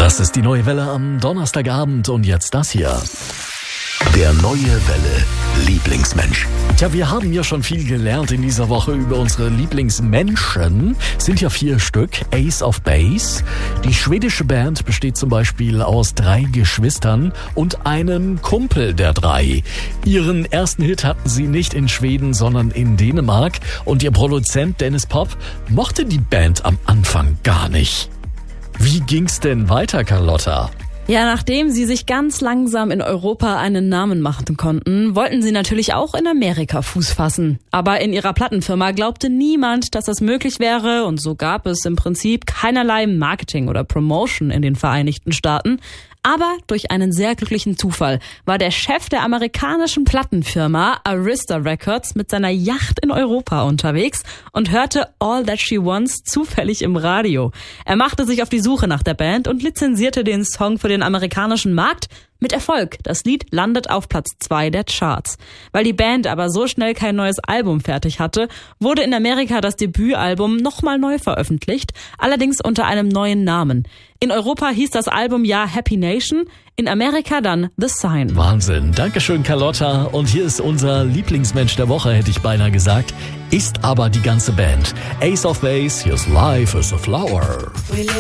Das ist die Neue Welle am Donnerstagabend und jetzt das hier. Der Neue Welle Lieblingsmensch. Tja, wir haben ja schon viel gelernt in dieser Woche über unsere Lieblingsmenschen. Sind ja 4 Stück. Ace of Base. Die schwedische Band besteht zum Beispiel aus 3 Geschwistern und einem Kumpel der 3. Ihren ersten Hit hatten sie nicht in Schweden, sondern in Dänemark. Und ihr Produzent Dennis Pop mochte die Band am Anfang gar nicht. Wie ging's denn weiter, Carlotta? Ja, nachdem sie sich ganz langsam in Europa einen Namen machen konnten, wollten sie natürlich auch in Amerika Fuß fassen. Aber in ihrer Plattenfirma glaubte niemand, dass das möglich wäre, und so gab es im Prinzip keinerlei Marketing oder Promotion in den Vereinigten Staaten. Aber durch einen sehr glücklichen Zufall war der Chef der amerikanischen Plattenfirma Arista Records mit seiner Yacht in Europa unterwegs und hörte All That She Wants zufällig im Radio. Er machte sich auf die Suche nach der Band und lizenzierte den Song für den amerikanischen Markt. Mit Erfolg. Das Lied landet auf Platz 2 der Charts. Weil die Band aber so schnell kein neues Album fertig hatte, wurde in Amerika das Debütalbum nochmal neu veröffentlicht, allerdings unter einem neuen Namen. In Europa hieß das Album ja Happy Nation, in Amerika dann The Sign. Wahnsinn. Dankeschön, Carlotta. Und hier ist unser Lieblingsmensch der Woche, hätte ich beinahe gesagt. Ist aber die ganze Band. Ace of Base, here's Life is a Flower.